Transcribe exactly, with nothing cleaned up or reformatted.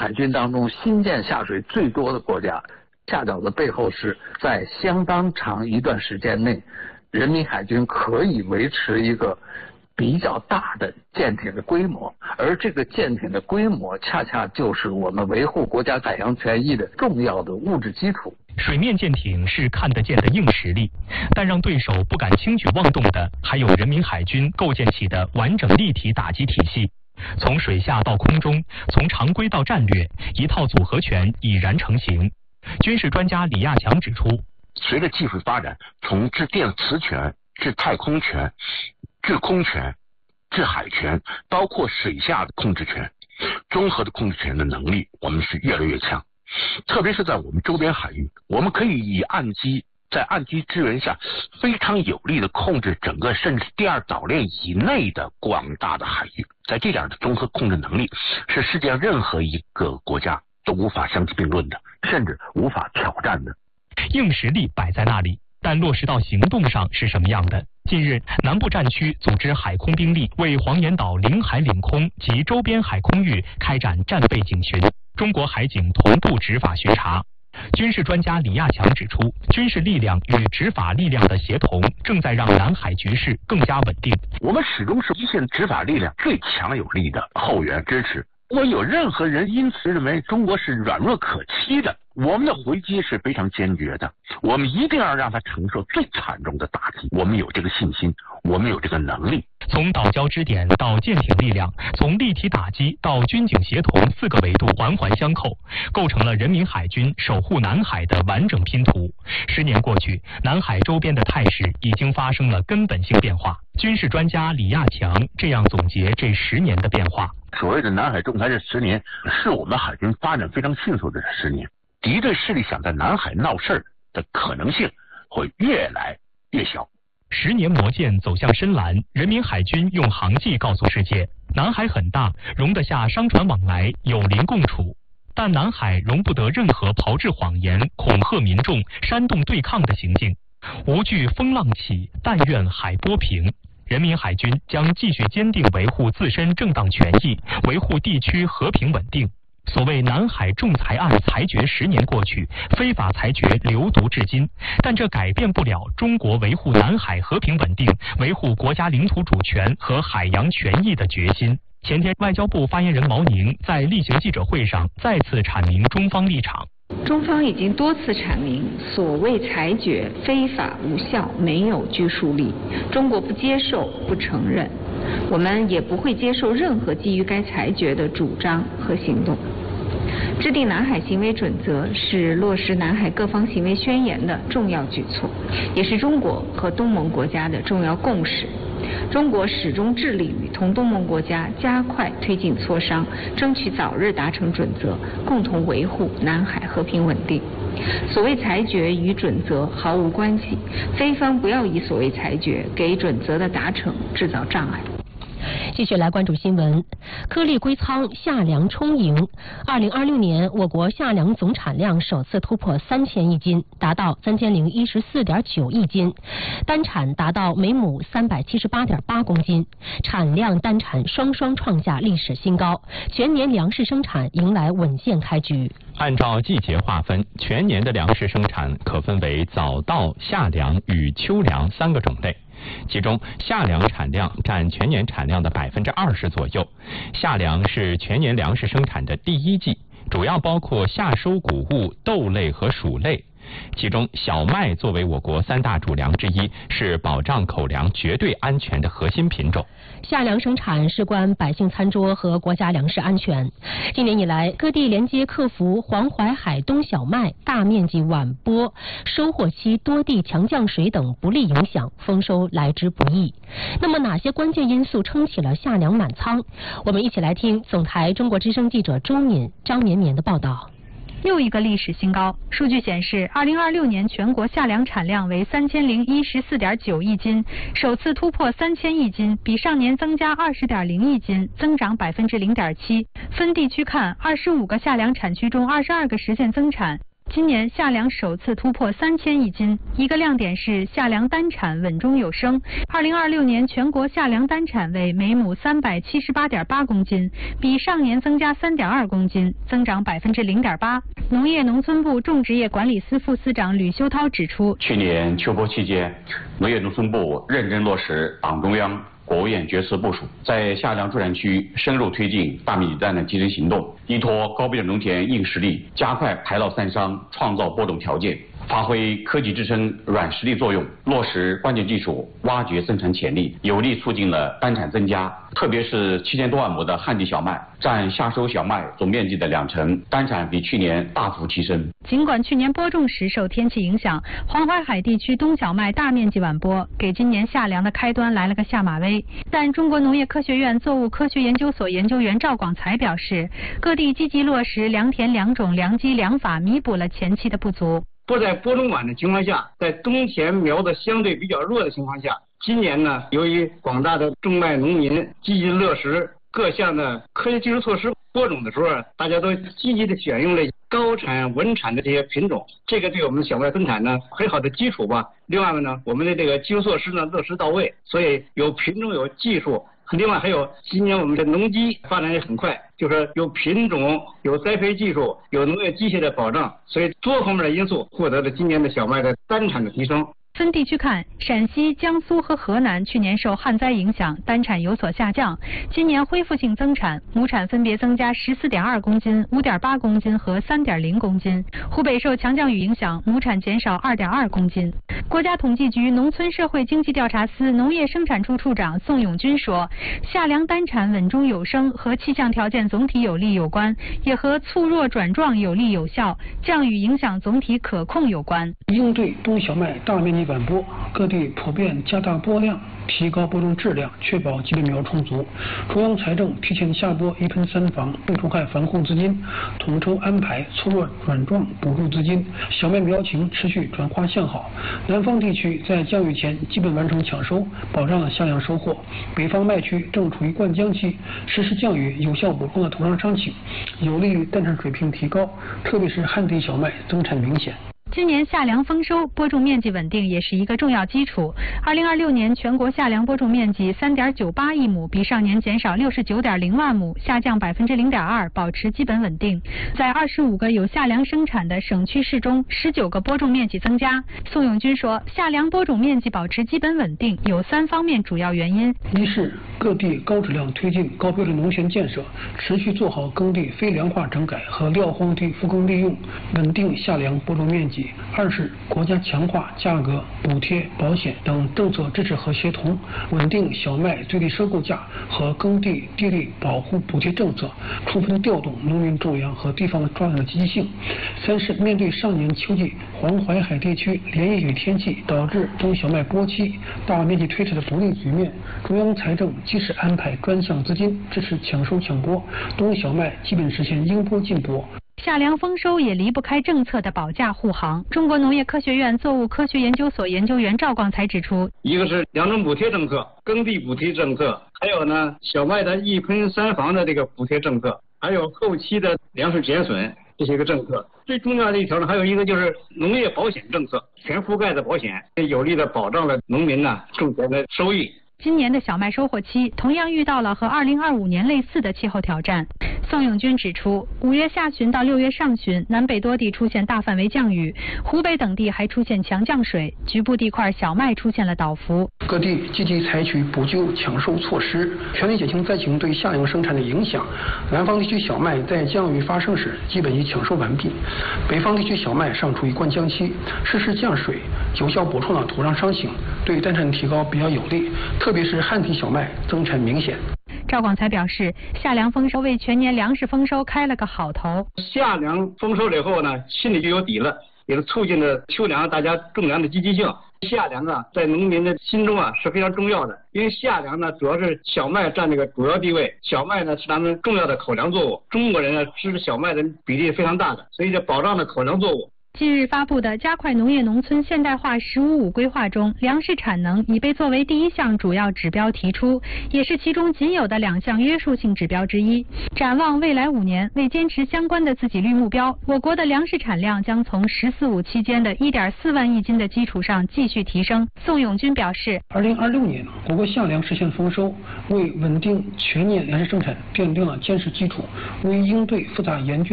海军当中新舰下水最多的国家，恰巧的背后是在相当长一段时间内，人民海军可以维持一个比较大的舰艇的规模，而这个舰艇的规模恰恰就是我们维护国家海洋权益的重要的物质基础。 水面舰艇是看得见的硬实力，但让对手不敢轻举妄动的，还有人民海军构建起的完整立体打击体系。从水下到空中，从常规到战略，一套组合拳已然成型。军事专家李亚强指出， 随着技术发展，从制电磁权、制太空权、制空权、制海权，包括水下的控制权，综合的控制权的能力，我们是越来越强。特别是在我们周边海域，我们可以以岸基在岸基支援下，非常有力的控制整个甚至第二岛链以内的广大的海域。在这点的综合控制能力，是世界上任何一个国家都无法相提并论的，甚至无法挑战的。 硬实力摆在那里，但落实到行动上是什么样的？近日，南部战区组织海空兵力为黄岩岛领海领空及周边海空域开展战备警巡，中国海警同步执法巡查。军事专家李亚强指出，军事力量与执法力量的协同，正在让南海局势更加稳定。 我们始终是一线执法力量最强有力的后援支持。如果有任何人因此认为中国是软弱可欺的，我们的回击是非常坚决的，我们一定要让他承受最惨重的打击。我们有这个信心，我们有这个能力。 从岛礁支点到舰艇力量，从立体打击到军警协同四个维度环环相扣，构成了人民海军守护南海的完整拼图。十年过去，南海周边的态势已经发生了根本性变化。军事专家李亚强这样总结这十年的变化： 所谓的南海仲裁这十年，是我们海军发展非常迅速的十年。敌对势力想在南海闹事儿的可能性会越来越小。 十年磨剑走向深蓝，人民海军用航迹告诉世界，南海很大，容得下商船往来，友邻共处。但南海容不得任何炮制谎言、恐吓民众、煽动对抗的行径。无惧风浪起，但愿海波平。人民海军将继续坚定维护自身正当权益，维护地区和平稳定。所谓南海仲裁案裁决十年过去，非法裁决流毒至今，但这改变不了中国维护南海和平稳定、维护国家领土主权和海洋权益的决心。前天，外交部发言人毛宁在例行记者会上再次阐明中方立场。 中方已经多次阐明，所谓裁决非法无效，没有拘束力，中国不接受、不承认，我们也不会接受任何基于该裁决的主张和行动。制定南海行为准则是落实南海各方行为宣言的重要举措，也是中国和东盟国家的重要共识。中国始终致力于同东盟国家加快推进磋商，争取早日达成准则，共同维护南海和平稳定。所谓裁决与准则毫无关系，非方不要以所谓裁决给准则的达成制造障碍。 继续来关注新闻，颗粒归仓，夏粮充盈。二零二六年，我国夏粮总产量首次突破三千亿斤，达到三千零一十四点九亿斤，单产达到每亩三百七十八点八公斤，产量单产双双创下历史新高，全年粮食生产迎来稳健开局。 按照季节划分，全年的粮食生产可分为早稻、夏粮与秋粮三个种类。其中夏粮产量占全年产量的百分之二十左右。夏粮是全年粮食生产的第一季，主要包括夏收谷物、豆类和薯类。其中小麦作为我国三大主粮之一，是保障口粮绝对安全的核心品种。 夏粮生产事关百姓餐桌和国家粮食安全。今年以来，各地连接克服黄淮海东小麦大面积晚播、收获期多地强降水等不利影响，丰收来之不易。那么哪些关键因素撑起了夏粮满仓？我们一起来听总台中国之声记者周敏、张绵绵的报道。 又一个历史新高。数据显示，二零二六年全国夏粮产量为三千零一十四点九亿斤，首次突破三千亿斤，比上年增加二十点零亿斤，增长百分之零点七。分地区看，二十五个夏粮产区中，二十二个实现增产。 今年夏粮首次突破三千亿斤，一个亮点是夏粮单产稳中有升。二零二六年全国夏粮单产为每亩三百七十八点八公斤，比上年增加三点二公斤，增长百分之零点八。农业农村部种植业管理司副司长吕修涛指出， 去年秋播期间，农业农村部认真落实党中央、国务院决策部署，在夏粮助产区深入推进大面积单的集成行动，依托高标准农田硬实力，加快排涝散伤，创造播种条件，发挥科技支撑软实力作用，落实关键技术，挖掘增产潜力，有力促进了单产增加。特别是七千多万亩的旱地小麦，占夏收小麦总面积的两成，单产比去年大幅提升。 尽管去年播种时受天气影响，黄淮海地区冬小麦大面积晚播，给今年夏粮的开端来了个下马威。但中国农业科学院作物科学研究所研究员赵广才表示，各地积极落实良田良种良机良法，弥补了前期的不足。 不在播种晚的情况下，在冬田苗的相对比较弱的情况下，今年呢，由于广大的种麦农民积极落实各项的科学技术措施，播种的时候，大家都积极的选用了高产稳产的这些品种，这个对我们小麦增产呢很好的基础吧。另外呢，我们的这个技术措施呢落实到位，所以有品种有技术。另外还有今年我们的农机发展也很快，就是有品种、有栽培技术、有农业机械的保障，所以多方面的因素获得了今年的小麦的单产的提升。 分地区看，陕西、江苏和河南去年受旱灾影响，单产有所下降，今年恢复性增产，亩产分别增加十四点二公斤、五点八公斤和三点零公斤。湖北受强降雨影响，亩产减少二点二公斤。国家统计局农村社会经济调查司农业生产处处长宋永军说，夏粮单产稳中有升和气象条件总体有利有关，也和促弱转壮有力有效，降雨影响总体可控有关。 应对冬小麦大面积晚播，各地普遍加大播量，提高播种质量，确保基本苗充足。中央财政提前下拨一喷三防病虫害防控资金，统筹安排促弱转壮补助资金，小麦苗情持续转化向好。南方地区在降雨前基本完成抢收，保障了夏粮收获。北方麦区正处于灌浆期，实施降雨有效补充了土壤伤情，有利于单产水平提高，特别是旱地小麦增产明显。 今年夏粮丰收，播种面积稳定也是一个重要基础。二零二六年全国夏粮播种面积三点九八亿亩，比上年减少六十九点零万亩，下降百分之零点二，保持基本稳定。在二十五个有夏粮生产的省区市中，十九个播种面积增加。宋永军说，夏粮播种面积保持基本稳定有三方面主要原因： 一是各地高质量推进高标准农田建设，持续做好耕地非粮化整改和撂荒地复耕利用，稳定夏粮播种面积。二是国家强化价格、补贴、保险等政策支持和协同，稳定小麦最低收购价和耕地地力保护补贴政策，充分调动农民种粮和地方抓养的积极性。三是面对上年秋季黄淮海地区连夜雨天气导致冬小麦播期大面积推迟的不利局面，中央财政及时安排专项资金支持抢收抢播，冬小麦基本实现应播尽播。 夏粮丰收也离不开政策的保驾护航。中国农业科学院作物科学研究所研究员赵广才指出， 一个是粮种补贴政策、耕地补贴政策，还有呢小麦的一喷三防的这个补贴政策，还有后期的粮食减损这些个政策。最重要的一条呢，还有一个就是农业保险政策，全覆盖的保险，有力的保障了农民呢种田的收益。 今年的小麦收获期同样遇到了和二零二五年类似的气候挑战。宋永军指出，五月下旬到六月上旬，南北多地出现大范围降雨，湖北等地还出现强降水，局部地块小麦出现了倒伏。 各地积极采取补救抢收措施，全力减轻灾情对夏粮生产的影响。南方地区小麦在降雨发生时基本已抢收完毕，北方地区小麦尚处于灌浆期，适时降水，有效补充了土壤伤情，对单产提高比较有利，特别是旱地小麦增产明显。 赵广才表示，夏粮丰收为全年粮食丰收开了个好头。 夏粮丰收了以后呢，心里就有底了，也是促进了秋粮大家种粮的积极性。夏粮啊，在农民的心中啊是非常重要的，因为夏粮呢主要是小麦占这个主要地位，小麦呢是咱们重要的口粮作物，中国人呢吃小麦的比例非常大的，所以就保障了口粮作物。 近日发布的加快农业农村现代化“十五五”规划中，粮食产能已被作为第一项主要指标提出，也是其中仅有的两项约束性指标之一。展望未来五年，为坚持相关的自给率目标，我国的粮食产量将从“十四五”期间的一点四万亿斤的基础上继续提升。宋永军表示， 二零二六年我国夏粮实现丰收，为稳定全年粮食生产奠定了坚实基础，为应对复杂严峻